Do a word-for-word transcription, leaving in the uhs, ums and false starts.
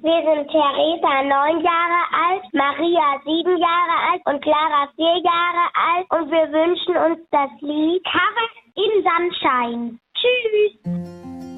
Wir sind Theresa, neun Jahre alt, Maria, sieben Jahre alt und Clara, vier Jahre alt. Und wir wünschen uns das Lied Cover in Sunshine. Tschüss!